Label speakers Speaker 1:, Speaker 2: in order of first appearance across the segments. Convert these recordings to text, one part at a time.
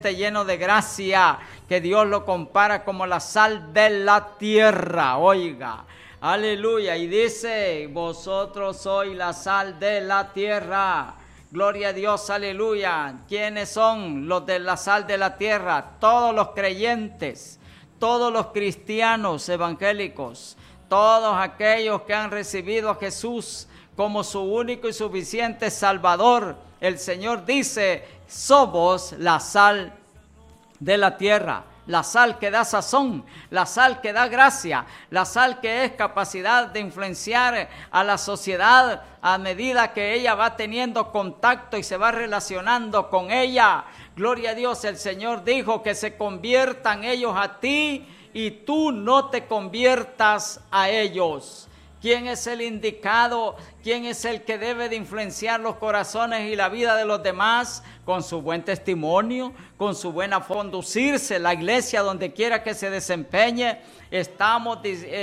Speaker 1: lleno de gracia, que Dios lo compara como la sal de la tierra. Oiga, aleluya. Y dice, vosotros sois la sal de la tierra. Gloria a Dios, aleluya. ¿Quiénes son los de la sal de la tierra? Todos los creyentes, todos los cristianos evangélicos, todos aquellos que han recibido a Jesús como su único y suficiente Salvador. El Señor dice, somos la sal de la tierra, la sal que da sazón, la sal que da gracia, la sal que es capacidad de influenciar a la sociedad a medida que ella va teniendo contacto y se va relacionando con ella. Gloria a Dios, el Señor dijo que se conviertan ellos a ti y tú no te conviertas a ellos. ¿Quién es el indicado? ¿Quién es el que debe de influenciar los corazones y la vida de los demás? Con su buen testimonio, con su buena forma de conducirse, la iglesia donde quiera que se desempeñe. Estamos,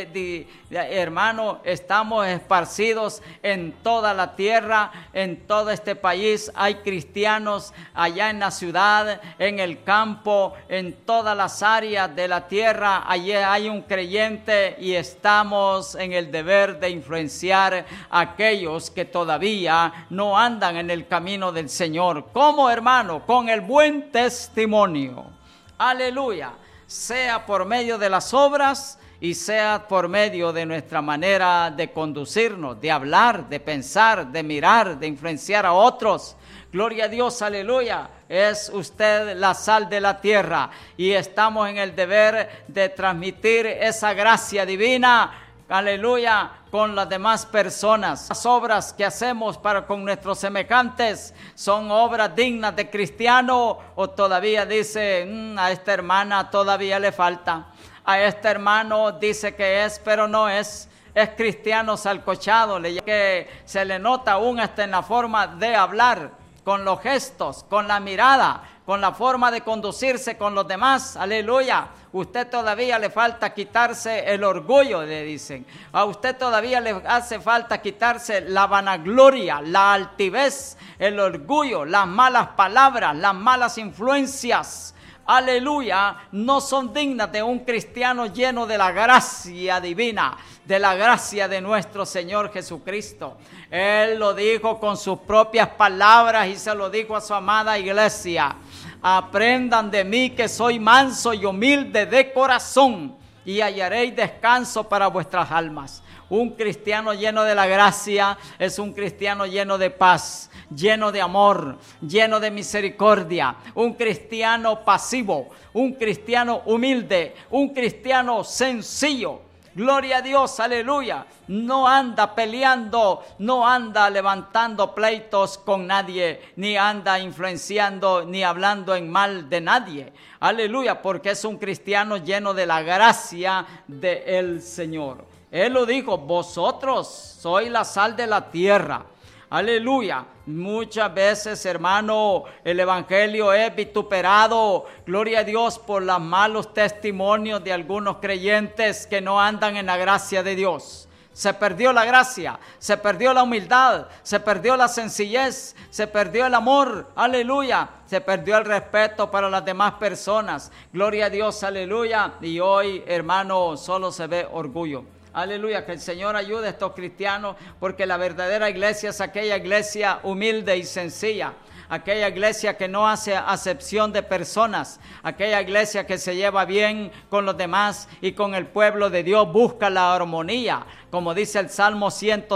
Speaker 1: hermano, estamos esparcidos en toda la tierra, en todo este país. Hay cristianos allá en la ciudad, en el campo, en todas las áreas de la tierra. Allí hay un creyente y estamos en el deber de influenciar a aquellos que todavía no andan en el camino del Señor. ¿Cómo, hermano? Con el buen testimonio. Aleluya. Sea por medio de las obras y sea por medio de nuestra manera de conducirnos, de hablar, de pensar, de mirar, de influenciar a otros. Gloria a Dios, aleluya. Es usted la sal de la tierra y estamos en el deber de transmitir esa gracia divina, aleluya, con las demás personas. Las obras que hacemos para con nuestros semejantes son obras dignas de cristiano, o todavía dice, a esta hermana todavía le falta, a este hermano dice que es, pero no es cristiano salcochado, que se le nota aún hasta en la forma de hablar, con los gestos, con la mirada, con la forma de conducirse con los demás, aleluya. Usted todavía le falta quitarse el orgullo, le dicen. A usted todavía le hace falta quitarse la vanagloria, la altivez, el orgullo, las malas palabras, las malas influencias. Aleluya, no son dignas de un cristiano lleno de la gracia divina, de la gracia de nuestro Señor Jesucristo. Él lo dijo con sus propias palabras y se lo dijo a su amada iglesia. Aprendan de mí que soy manso y humilde de corazón y hallaréis descanso para vuestras almas. Un cristiano lleno de la gracia es un cristiano lleno de paz, lleno de amor, lleno de misericordia. Un cristiano pasivo, un cristiano humilde, un cristiano sencillo. Gloria a Dios, aleluya. No anda peleando, no anda levantando pleitos con nadie, ni anda influenciando, ni hablando en mal de nadie. Aleluya, porque es un cristiano lleno de la gracia del Señor. Él lo dijo, vosotros sois la sal de la tierra. Aleluya. Muchas veces, hermano, el evangelio es vituperado, gloria a Dios, por los malos testimonios de algunos creyentes que no andan en la gracia de Dios. Se perdió la gracia, se perdió la humildad, se perdió la sencillez, se perdió el amor, aleluya, se perdió el respeto para las demás personas. Gloria a Dios, aleluya. Y hoy, hermano, solo se ve orgullo. Aleluya, que el Señor ayude a estos cristianos, porque la verdadera iglesia es aquella iglesia humilde y sencilla, aquella iglesia que no hace acepción de personas, aquella iglesia que se lleva bien con los demás y con el pueblo de Dios, busca la armonía, como dice el Salmo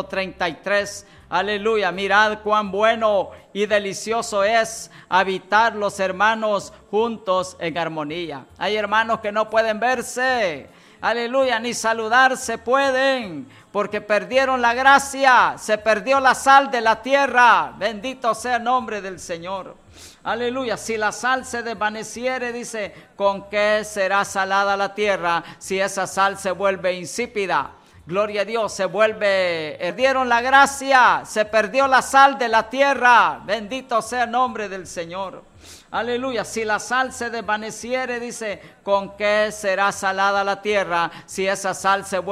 Speaker 1: 133, aleluya. Mirad cuán bueno y delicioso es habitar los hermanos juntos en armonía. Hay hermanos que no pueden verse, aleluya, ni saludarse pueden, porque perdieron la gracia, se perdió la sal de la tierra. Bendito sea el nombre del Señor. Aleluya, si la sal se desvaneciere, dice, ¿con qué será salada la tierra si esa sal se vuelve insípida? Gloria a Dios, perdieron la gracia, se perdió la sal de la tierra. Bendito sea el nombre del Señor. Aleluya, si la sal se desvaneciere, dice, ¿con qué será salada la tierra si esa sal se vuelve